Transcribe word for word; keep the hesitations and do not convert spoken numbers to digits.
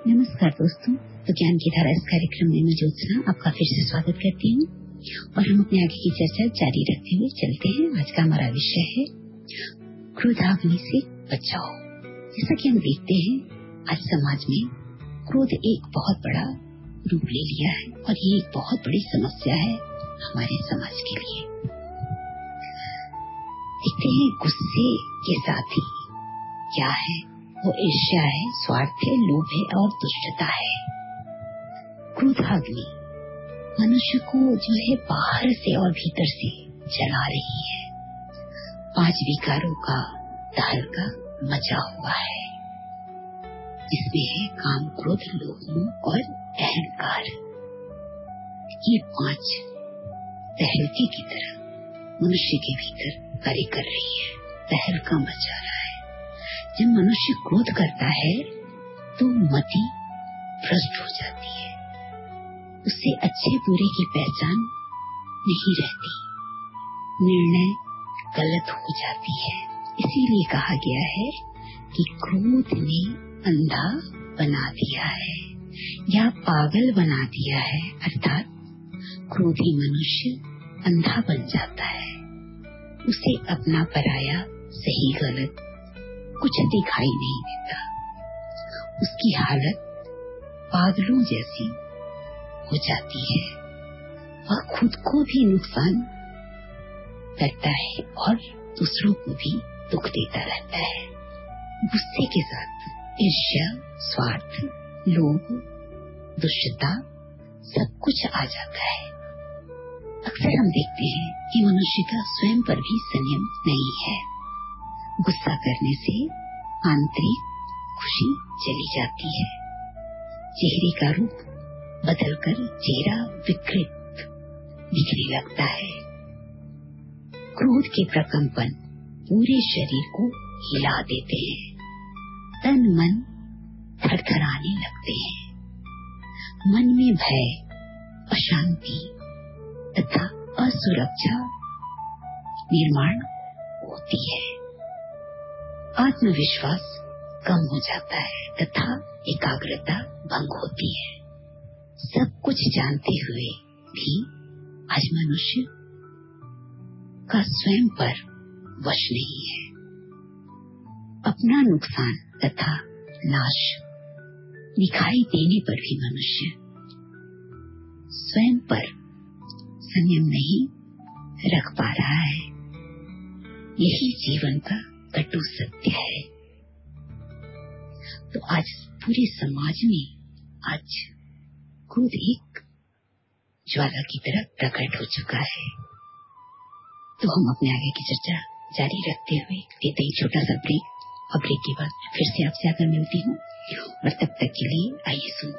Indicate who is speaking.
Speaker 1: नमस्कार दोस्तों, तो ज्ञान की धारा इस कार्यक्रम में मैं ज्योत्सना आपका फिर से स्वागत करती हूँ और हम अपने आगे की चर्चा जारी रखते हुए चलते हैं। आज का हमारा विषय है क्रोधाग्नि से बचाओ। जैसा कि हम देखते हैं आज समाज में क्रोध एक बहुत बड़ा रूप ले लिया है और ये एक बहुत बड़ी समस्या है हमारे समाज के लिए। देखते हैं गुस्से के साथ ही क्या है, वो ईर्ष्या है, स्वार्थ है, लोभ है और दुष्टता है। क्रोधाग्नि मनुष्य को जो है बाहर से और भीतर से जला रही है। पांच विकारों का तहलका मचा हुआ है। इसमें है काम, क्रोध, लोभ, मोह और अहंकार। ये पांच तहलके की तरह मनुष्य के भीतर कार्य कर रही है, तहलका मचा रहा है। जब मनुष्य क्रोध करता है तो मति भ्रष्ट हो जाती है, उससे अच्छे बुरे की पहचान नहीं रहती, निर्णय गलत हो जाती है। इसीलिए कहा गया है कि क्रोध ने अंधा बना दिया है या पागल बना दिया है, अर्थात क्रोधी मनुष्य अंधा बन जाता है। उसे अपना पराया, सही गलत कुछ दिखाई नहीं देता। उसकी हालत पागलों जैसी हो जाती है। वह खुद को भी नुकसान करता है और दूसरों को भी दुख देता रहता है। गुस्से के साथ ईर्ष्या, स्वार्थ, लोभ, दुष्टता सब कुछ आ जाता है। अक्सर हम देखते हैं कि मनुष्य का स्वयं पर भी संयम नहीं है। गुस्सा करने से आंतरिक खुशी चली जाती है। चेहरे का रूप बदलकर चेहरा विकृत दिखने लगता है। क्रोध के प्रकंपन पूरे शरीर को हिला देते हैं। तन मन थरथराने लगते हैं। मन में भय, अशांति तथा असुरक्षा निर्माण होती है। आत्मविश्वास कम हो जाता है तथा एकाग्रता भंग होती है। सब कुछ जानते हुए भी आज मनुष्य का स्वयं पर वश नहीं है। अपना नुकसान तथा नाश दिखाई देने पर भी मनुष्य स्वयं पर संयम नहीं रख पा रहा है। यही जीवन का कटु सत्य है। तो आज पूरे समाज में आज क्रोध एक ज्वाला की तरह प्रकट हो चुका है। तो हम अपने आगे की चर्चा जारी रखते हुए लेते ही छोटा सा ब्रेक और ब्रेक के बाद फिर से आपसे आकर मिलती हूँ और तब तक के लिए आइए सुनते